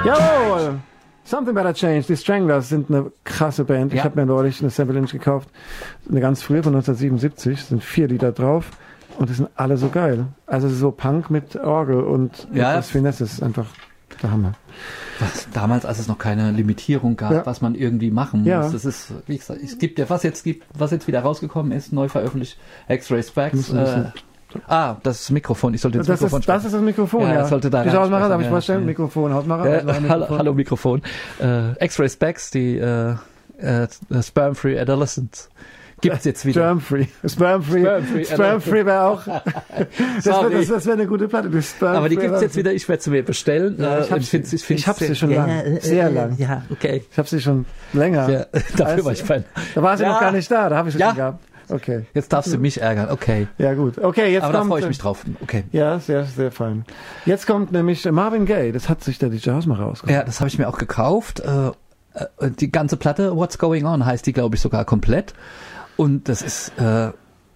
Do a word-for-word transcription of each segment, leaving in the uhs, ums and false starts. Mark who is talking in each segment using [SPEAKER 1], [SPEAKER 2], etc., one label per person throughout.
[SPEAKER 1] Jawohl! Something Better Change. Die Stranglers sind eine krasse Band. Ja. Ich habe mir neulich eine Sample Inch gekauft. Eine ganz frühe von neunzehnhundertsiebenundsiebzig. Es sind vier Lieder drauf. Und die sind alle so geil. Also so Punk mit Orgel und
[SPEAKER 2] ja.
[SPEAKER 1] etwas Finesse. Das ist einfach der Hammer.
[SPEAKER 2] Was, damals, als es noch keine Limitierung gab, ja. was man irgendwie machen muss.
[SPEAKER 1] Ja.
[SPEAKER 2] Das ist, wie gesagt, es gibt ja, was jetzt gibt, was jetzt wieder rausgekommen ist, neu veröffentlicht, X-Ray Specs. Äh, ah, das Mikrofon. Ich sollte jetzt
[SPEAKER 1] das
[SPEAKER 2] Mikrofon
[SPEAKER 1] ist, Das ist das Mikrofon, ja.
[SPEAKER 2] ja. Das sollte da
[SPEAKER 1] die Hausmacher, darf ich
[SPEAKER 2] ja.
[SPEAKER 1] vorstellen? Ja. Mikrofon, Hausmacher.
[SPEAKER 2] Ja,
[SPEAKER 1] also Mikrofon.
[SPEAKER 2] hallo, hallo Mikrofon. Äh, X-Ray Specs, die äh, äh, Sperm-Free Adolescents. Gibt's jetzt wieder.
[SPEAKER 1] Sperm-Free. Sperm-Free. Sperm-Free, Sperm-Free wäre auch. das wäre das, das wär eine gute Platte.
[SPEAKER 2] Aber die gibt's jetzt wieder. Ich werde sie mir bestellen.
[SPEAKER 1] Ja, ich,
[SPEAKER 2] ich, find's, ich, find's
[SPEAKER 1] ich hab sie schon lang. Ja, sehr lang.
[SPEAKER 2] Ja, okay.
[SPEAKER 1] Ich habe sie schon länger.
[SPEAKER 2] Ja, dafür also, war ich fein.
[SPEAKER 1] Da war sie ja. noch gar nicht da. Da habe ich sie
[SPEAKER 2] ja.
[SPEAKER 1] schon gehabt. Okay.
[SPEAKER 2] Jetzt darfst du mich ärgern. Okay.
[SPEAKER 1] Ja, gut. Okay, jetzt
[SPEAKER 2] Aber
[SPEAKER 1] kommt,
[SPEAKER 2] da freue ich mich drauf. Okay.
[SPEAKER 1] Ja, sehr, sehr fein. Jetzt kommt nämlich Marvin Gaye. Das hat sich der D J Hausmacher rausgebracht.
[SPEAKER 2] Ja, das habe ich mir auch gekauft. Die ganze Platte, What's Going On, heißt die, glaube ich, sogar komplett. Und das ist äh,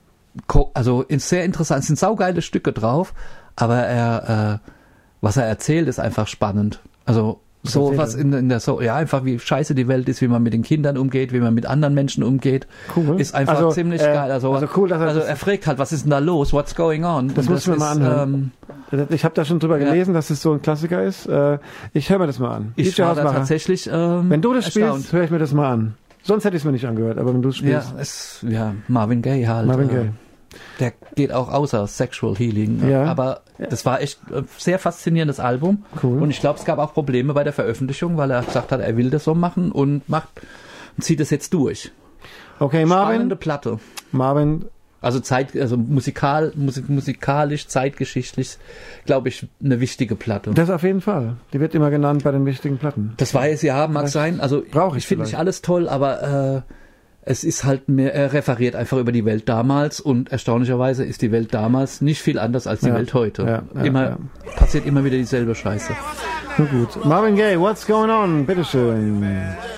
[SPEAKER 2] also sehr interessant. Es sind saugeile Stücke drauf, aber er, äh, was er erzählt, ist einfach spannend. Also so was in, in der so ja einfach wie scheiße die Welt ist, wie man mit den Kindern umgeht, wie man mit anderen Menschen umgeht,
[SPEAKER 1] cool.
[SPEAKER 2] ist einfach
[SPEAKER 1] also,
[SPEAKER 2] ziemlich
[SPEAKER 1] äh,
[SPEAKER 2] geil. Also,
[SPEAKER 1] also cool, dass er
[SPEAKER 2] also er fragt halt, was ist denn da los? What's going on?
[SPEAKER 1] Das muss ich mir mal anhören. Ähm, ich habe da schon drüber ja. gelesen, dass es so ein Klassiker ist. Ich höre mir das mal an.
[SPEAKER 2] Ich war da tatsächlich. Ähm,
[SPEAKER 1] Wenn du das
[SPEAKER 2] erstaunt.
[SPEAKER 1] spielst, höre ich mir das mal an. Sonst hätte ich es mir nicht angehört, aber wenn du es spielst.
[SPEAKER 2] Ja, es, ja, Marvin Gaye halt.
[SPEAKER 1] Marvin Gaye.
[SPEAKER 2] Äh, der geht auch außer Sexual Healing.
[SPEAKER 1] Ja.
[SPEAKER 2] Aber ja. das war echt ein sehr faszinierendes Album.
[SPEAKER 1] Cool.
[SPEAKER 2] Und ich glaube, es gab auch Probleme bei der Veröffentlichung, weil er gesagt hat, er will das so machen und macht und zieht es jetzt durch.
[SPEAKER 1] Okay, Marvin.
[SPEAKER 2] Spannende Platte.
[SPEAKER 1] Marvin.
[SPEAKER 2] Also Zeit, also musikal, musik, musikalisch, zeitgeschichtlich, glaube ich, eine wichtige Platte.
[SPEAKER 1] Das auf jeden Fall. Die wird immer genannt bei den wichtigen Platten.
[SPEAKER 2] Das weiß ja, mag vielleicht sein. Also
[SPEAKER 1] brauche ich,
[SPEAKER 2] ich finde nicht alles toll, aber äh, es ist halt mehr, er referiert einfach über die Welt damals und erstaunlicherweise ist die Welt damals nicht viel anders als die
[SPEAKER 1] ja.
[SPEAKER 2] Welt heute.
[SPEAKER 1] Ja, ja,
[SPEAKER 2] immer
[SPEAKER 1] ja.
[SPEAKER 2] passiert immer wieder dieselbe Scheiße.
[SPEAKER 1] Na gut. Marvin Gaye, What's Going On? Bitteschön.